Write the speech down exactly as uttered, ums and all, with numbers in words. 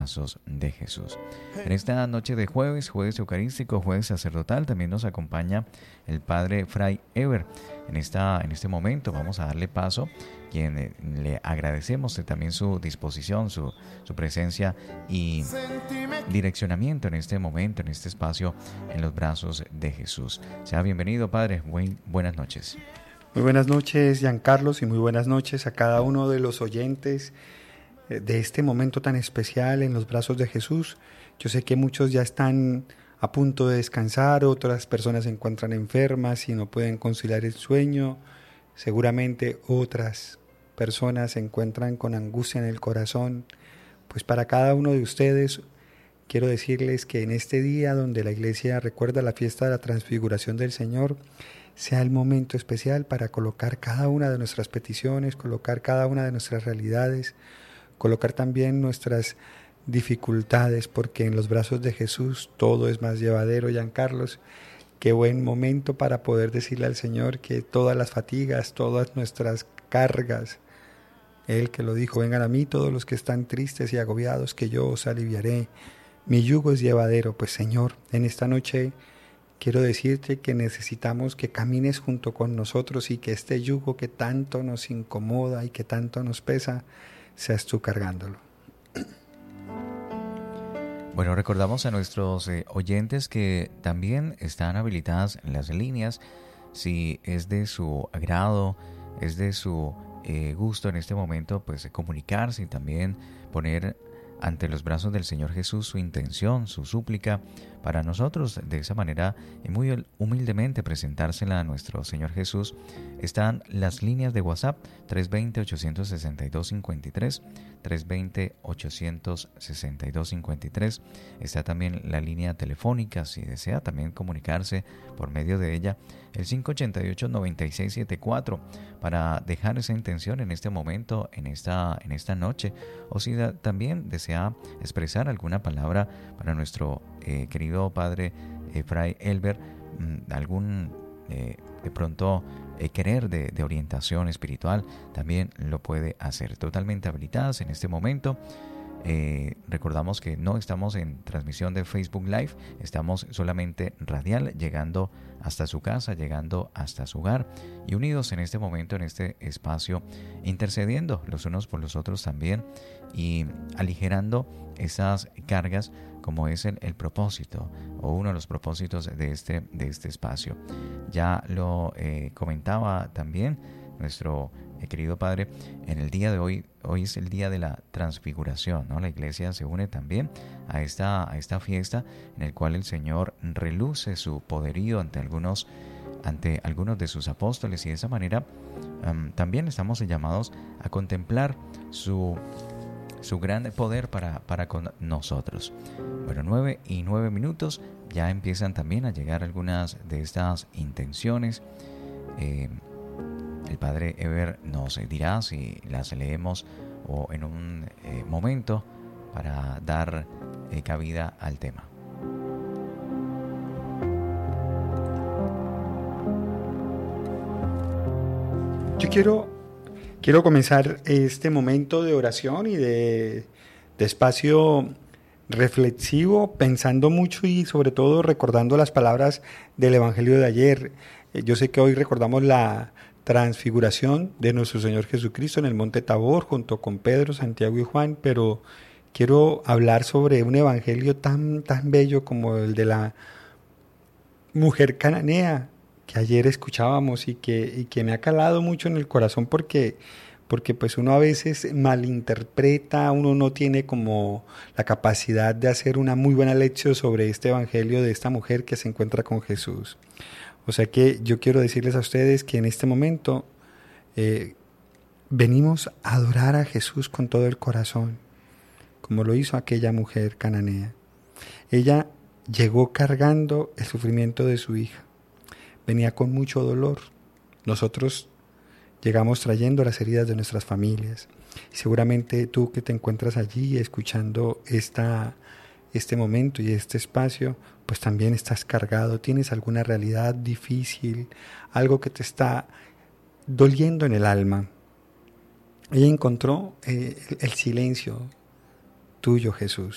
brazos de Jesús. En esta noche de jueves, jueves eucarístico, jueves sacerdotal, también nos acompaña el Padre Fray Eber. En, esta, en este momento vamos a darle paso, quien eh, le agradecemos también su disposición, su, su presencia y direccionamiento en este momento, en este espacio, en los brazos de Jesús. Sea bienvenido, Padre. Buen, buenas noches. Muy buenas noches, Giancarlos, y muy buenas noches a cada uno de los oyentes de este momento tan especial en los brazos de Jesús. Yo sé que muchos ya están a punto de descansar, otras personas se encuentran enfermas y no pueden conciliar el sueño. Seguramente otras personas se encuentran con angustia en el corazón. Pues para cada uno de ustedes quiero decirles que en este día donde la Iglesia recuerda la fiesta de la Transfiguración del Señor, sea el momento especial para colocar cada una de nuestras peticiones, colocar cada una de nuestras realidades, colocar también nuestras dificultades, porque en los brazos de Jesús todo es más llevadero. Giancarlos, qué buen momento para poder decirle al Señor que todas las fatigas, todas nuestras cargas, Él que lo dijo, vengan a mí todos los que están tristes y agobiados, que yo os aliviaré, mi yugo es llevadero. Pues Señor, en esta noche quiero decirte que necesitamos que camines junto con nosotros y que este yugo que tanto nos incomoda y que tanto nos pesa, seas tú cargándolo. Bueno, recordamos a nuestros eh, oyentes que también están habilitadas las líneas, si es de su agrado, es de su eh, gusto en este momento, pues comunicarse y también poner ante los brazos del Señor Jesús su intención, su súplica, para nosotros de esa manera y muy humildemente presentársela a nuestro Señor Jesús. Están las líneas de WhatsApp tres dos cero, ocho seis dos, cinco tres, tres dos cero, ocho seis dos, cinco tres. Está también la línea telefónica, si desea también comunicarse por medio de ella, el cinco ocho ocho, nueve seis siete cuatro, para dejar esa intención en este momento, en esta, en esta noche, o si da, también desea expresar alguna palabra para nuestro eh, querido Padre eh, Fray Elber, mmm, algún eh, de pronto eh, querer de, de orientación espiritual, también lo puede hacer. Totalmente habilitadas en este momento. Eh, recordamos que no estamos en transmisión de Facebook Live, estamos solamente radial, llegando hasta su casa, llegando hasta su hogar y unidos en este momento, en este espacio, intercediendo los unos por los otros también y aligerando esas cargas, como es el, el propósito o uno de los propósitos de este, de este espacio. Ya lo eh, comentaba también nuestro eh, querido Padre, en el día de hoy, hoy es el día de la transfiguración, ¿no? La Iglesia se une también a esta, a esta fiesta en el cual el Señor reluce su poderío ante algunos, ante algunos de sus apóstoles, y de esa manera um, también estamos llamados a contemplar su, su gran poder para, para con nosotros. Bueno, nueve y nueve minutos, ya empiezan también a llegar algunas de estas intenciones. Eh, El Padre Eber nos dirá si las leemos o en un eh, momento para dar eh, cabida al tema. Yo quiero, quiero comenzar este momento de oración y de, de espacio reflexivo, pensando mucho y sobre todo recordando las palabras del Evangelio de ayer. Yo sé que hoy recordamos la transfiguración de nuestro Señor Jesucristo en el Monte Tabor junto con Pedro, Santiago y Juan, pero quiero hablar sobre un evangelio tan, tan bello como el de la mujer cananea que ayer escuchábamos y que, y que me ha calado mucho en el corazón porque, porque pues uno a veces malinterpreta, uno no tiene como la capacidad de hacer una muy buena lección sobre este evangelio de esta mujer que se encuentra con Jesús. O sea que yo quiero decirles a ustedes que en este momento eh, venimos a adorar a Jesús con todo el corazón, como lo hizo aquella mujer cananea. Ella llegó cargando el sufrimiento de su hija, venía con mucho dolor. Nosotros llegamos trayendo las heridas de nuestras familias. Y seguramente tú que te encuentras allí escuchando esta, este momento y este espacio, pues también estás cargado, tienes alguna realidad difícil, algo que te está doliendo en el alma. Ella encontró eh, el silencio tuyo, Jesús.